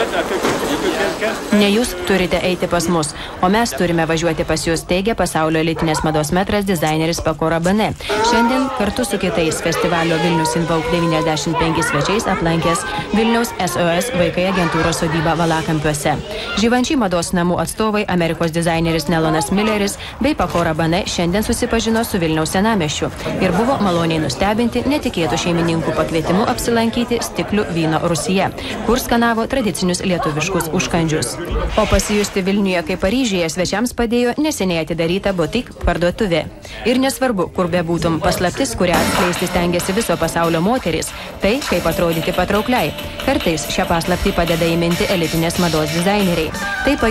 Ne jūs turite eiti pas mus, o mes turime važiuoti pas jūs, teigia pasaulio elitinės mados metras dizaineris Paco Rabanne. Šiandien kartu su kitais festivalio Vilnius in Vogue 95 svečiais aplankęs Vilniaus SOS vaikai agentūros sodybą Valakampiuose. Givenchy mados namų atstovai Amerikos dizaineris Nelonas Milleris bei Paco Rabanne šiandien susipažino su Vilniaus senamiesčiu ir buvo maloniai nustebinti netikėtų šeimininkų pakvietimu apsilankyti Stiklių vyno Rūsyje, kur skanavo tradicinius lietuviškus užkandžius. O pasijusti Vilniuje kaip Paryžiuje svečiams padėjo neseniai atidaryta Boutique parduotuvė. Ir nesvarbu, kur bebūtum, paslaptis, kurią atskleisti stengiasi viso pasaulio moteris, tai kaip atrodyti patraukliai. Kartais šią paslaptį padeda įminti elitinės mados dizaineriai. Tai